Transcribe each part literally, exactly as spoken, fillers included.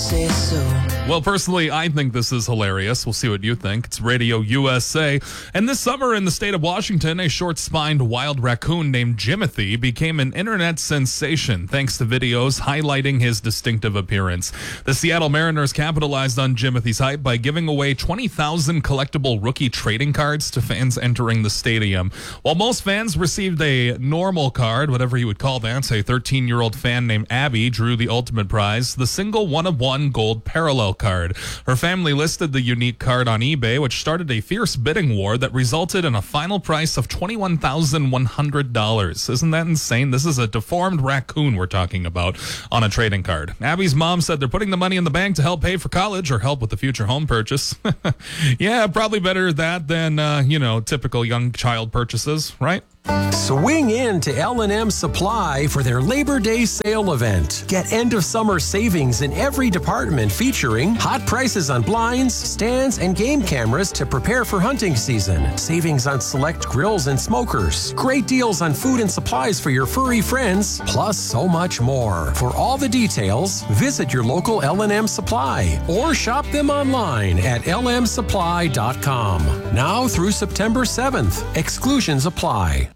say so. Well, personally, I think this is hilarious. We'll see what you think. It's Radio U S A. And this summer in the state of Washington, a short-spined wild raccoon named Jimothy became an internet sensation thanks to videos highlighting his distinctive appearance. The Seattle Mariners capitalized on Jimothy's hype by giving away twenty thousand collectible rookie trading cards to fans entering the stadium. While most fans received a normal card, whatever you would call that, a thirteen-year-old fan named Abby drew the ultimate prize, the single one-of-one gold parallel card. Her family listed the unique card on eBay, which started a fierce bidding war that resulted in a final price of twenty-one thousand one hundred dollars. Isn't that insane? This is a deformed raccoon we're talking about on a trading card. Abby's mom said they're putting the money in the bank to help pay for college or help with the future home purchase. Yeah, probably better that than, uh, you know, typical young child purchases, right? Swing in to L and M Supply for their Labor Day sale event. Get end-of-summer savings in every department featuring hot prices on blinds, stands, and game cameras to prepare for hunting season. Savings on select grills and smokers. Great deals on food and supplies for your furry friends, plus so much more. For all the details, visit your local L and M Supply or shop them online at L M supply dot com. Now through September seventh. Exclusions apply.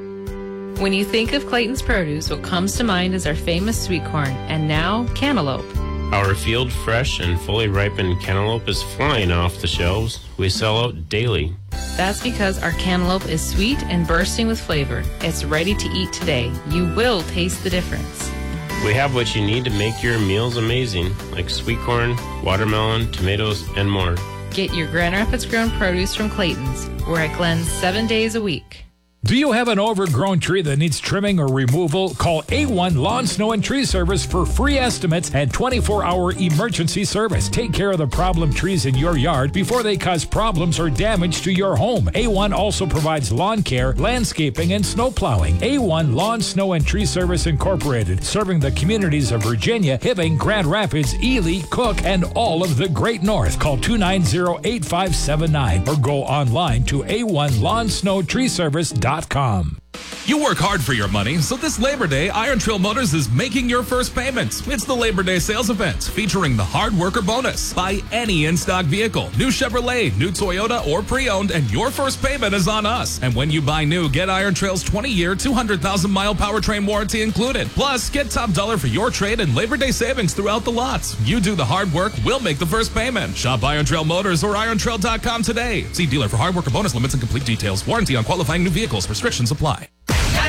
When you think of Clayton's Produce, what comes to mind is our famous sweet corn, and now cantaloupe. Our field fresh and fully ripened cantaloupe is flying off the shelves. We sell out daily. That's because our cantaloupe is sweet and bursting with flavor. It's ready to eat today. You will taste the difference. We have what you need to make your meals amazing, like sweet corn, watermelon, tomatoes, and more. Get your Grand Rapids grown produce from Clayton's. We're at Glenn's seven days a week. Do you have an overgrown tree that needs trimming or removal? Call A one Lawn, Snow, and Tree Service for free estimates and twenty-four hour emergency service. Take care of the problem trees in your yard before they cause problems or damage to your home. A one also provides lawn care, landscaping, and snow plowing. A one Lawn, Snow, and Tree Service Incorporated, serving the communities of Virginia, Hibbing, Grand Rapids, Ely, Cook, and all of the Great North. Call two nine zero, eight five seven nine or go online to A one Lawn, Snow, Tree Service dot com. You work hard for your money, so this Labor Day, Iron Trail Motors is making your first payment. It's the Labor Day sales event featuring the Hard Worker Bonus. Buy any in-stock vehicle, new Chevrolet, new Toyota, or pre-owned, and your first payment is on us. And when you buy new, get Iron Trail's twenty-year, two hundred thousand mile powertrain warranty included. Plus, get top dollar for your trade and Labor Day savings throughout the lots. You do the hard work, we'll make the first payment. Shop Iron Trail Motors or iron trail dot com today. See dealer for Hard Worker Bonus limits and complete details. Warranty on qualifying new vehicles. Restrictions apply.